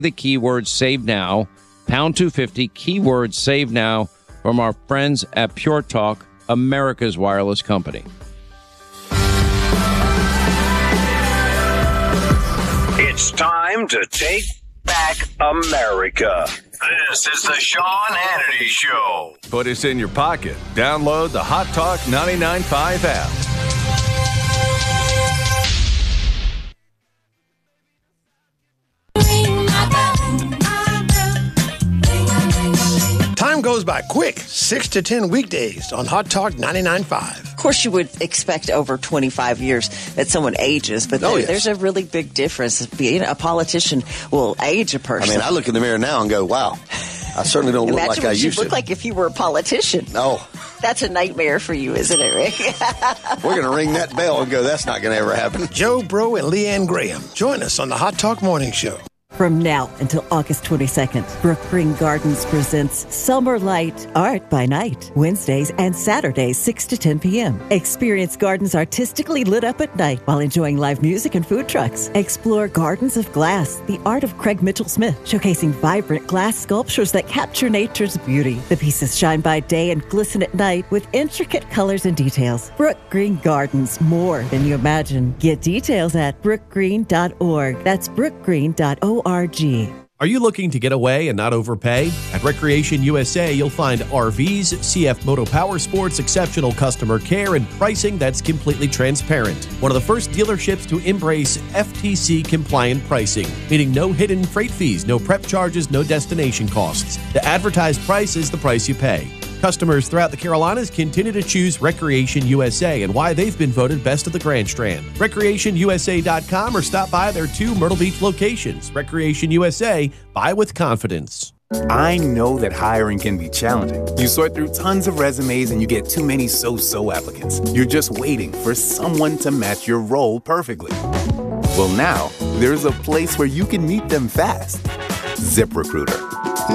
the keyword save now, pound 250, keyword save now from our friends at Pure Talk, America's wireless company. It's time to take back America. This is the Sean Hannity Show. Put us in your pocket. Download the Hot Talk 99.5 app. Time goes by quick. 6 to 10 weekdays on Hot Talk 99.5. Of course, you would expect over 25 years that someone ages, but there's a really big difference. Being a politician will age a person. I mean, I look in the mirror now and go, wow, I certainly don't look like I used to. Imagine what you look like if you were a politician. No. That's a nightmare for you, isn't it, Rick? We're going to ring that bell and go, that's not going to ever happen. Joe Bro and Leanne Graham. Join us on the Hot Talk Morning Show. From now until August 22nd, Brook Green Gardens presents Summer Light Art by Night, Wednesdays and Saturdays, 6 to 10 p.m. Experience gardens artistically lit up at night while enjoying live music and food trucks. Explore Gardens of Glass, the art of Craig Mitchell-Smith, showcasing vibrant glass sculptures that capture nature's beauty. The pieces shine by day and glisten at night with intricate colors and details. Brook Green Gardens, more than you imagine. Get details at brookgreen.org. That's brookgreen.org. Are you looking to get away and not overpay? At Recreation USA, you'll find RVs, CF Moto Power Sports, exceptional customer care, and pricing that's completely transparent. One of the first dealerships to embrace FTC-compliant pricing, meaning no hidden freight fees, no prep charges, no destination costs. The advertised price is the price you pay. Customers throughout the Carolinas continue to choose Recreation USA and why they've been voted best of the Grand Strand. RecreationUSA.com or stop by their 2 Myrtle Beach locations. Recreation USA, buy with confidence. I know that hiring can be challenging. You sort through tons of resumes and you get too many so-so applicants. You're just waiting for someone to match your role perfectly. Well, now there's a place where you can meet them fast. ZipRecruiter.